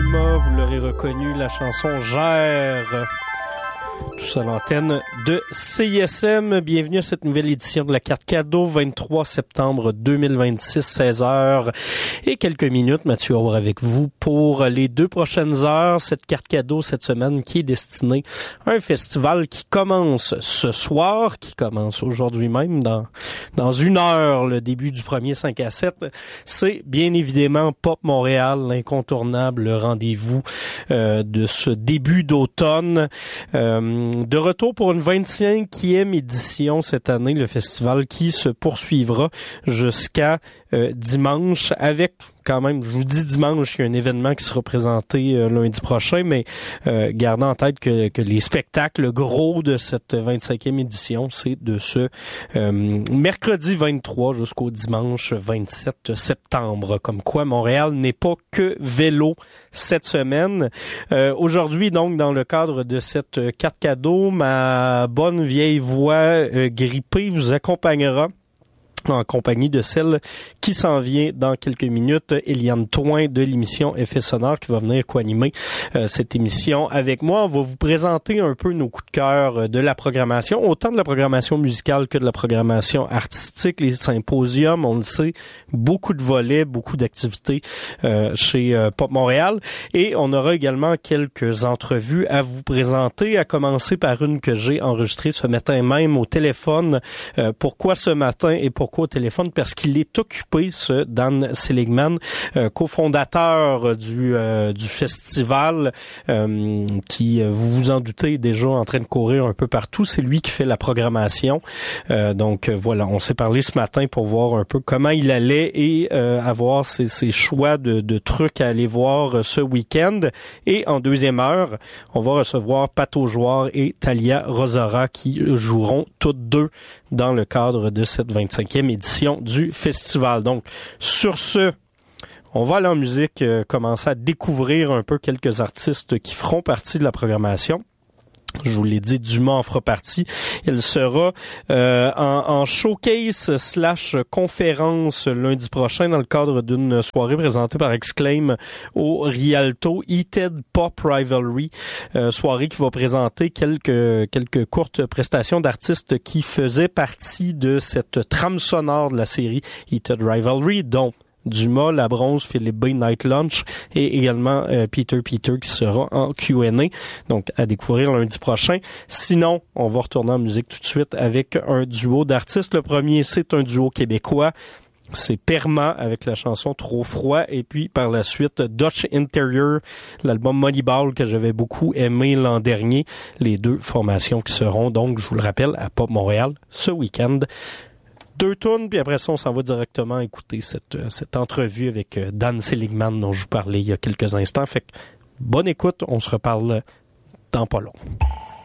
Alma, vous l'aurez reconnu, la chanson Gère. Tout ça à l'antenne de CISM. Bienvenue à cette nouvelle édition de la carte cadeau, 23 septembre 2026, 16h et quelques minutes. Mathieu Aure avec vous pour les 2 prochaines heures. Cette carte cadeau cette semaine qui est destinée à un festival qui commence ce soir, qui commence aujourd'hui même dans 1 heure, le début du premier 5 à 7. C'est bien évidemment Pop Montréal, l'incontournable rendez-vous de ce début d'automne. De retour pour une 25e édition cette année, le festival qui se poursuivra jusqu'à dimanche avec, quand même, je vous dis dimanche, il y a un événement qui sera présenté lundi prochain, mais gardez en tête que les spectacles, le gros de cette 25e édition, c'est de ce mercredi 23 jusqu'au dimanche 27 septembre. Comme quoi, Montréal n'est pas que vélo cette semaine. Aujourd'hui, donc, dans le cadre de cette carte cadeau, ma bonne vieille voix grippée vous accompagnera en compagnie de celle qui s'en vient dans quelques minutes, Eliane Thoin de l'émission Effet sonore qui va venir co-animer cette émission avec moi. On va vous présenter un peu nos coups de cœur de la programmation, autant de la programmation musicale que de la programmation artistique, les symposiums, on le sait, beaucoup de volets, beaucoup d'activités chez Pop Montréal, et on aura également quelques entrevues à vous présenter, à commencer par une que j'ai enregistrée ce matin même au téléphone. Pourquoi ce matin et pourquoi au téléphone? Parce qu'il est occupé, ce Dan Seligman, cofondateur du festival, qui, vous vous en doutez, est déjà en train de courir un peu partout. C'est lui qui fait la programmation. Donc voilà, on s'est parlé ce matin pour voir un peu comment il allait et avoir ses choix de trucs à aller voir ce week-end. Et en deuxième heure, on va recevoir Pat Aujoire et Talia Rosara qui joueront toutes deux dans le cadre de cette 25e édition du festival. Donc, sur ce, on va aller en musique, commencer à découvrir un peu quelques artistes qui feront partie de la programmation. Je vous l'ai dit, Dumas en fera partie. Il sera en showcase / conférence lundi prochain dans le cadre d'une soirée présentée par Exclaim au Rialto Heated Pop Rivalry, soirée qui va présenter quelques courtes prestations d'artistes qui faisaient partie de cette trame sonore de la série Heated Rivalry, dont Dumas, La Bronze, Philippe B, Night Lunch et également Peter qui sera en Q&A. Donc, à découvrir lundi prochain. Sinon, on va retourner en musique tout de suite avec un duo d'artistes. Le premier, c'est un duo québécois. C'est Perma avec la chanson Trop froid et puis par la suite Dutch Interior, l'album Moneyball que j'avais beaucoup aimé l'an dernier. Les 2 formations qui seront donc, je vous le rappelle, à Pop Montréal ce week-end. 2 tunes, puis après ça, on s'en va directement écouter cette entrevue avec Dan Seligman dont je vous parlais il y a quelques instants. Fait que bonne écoute, on se reparle dans pas long.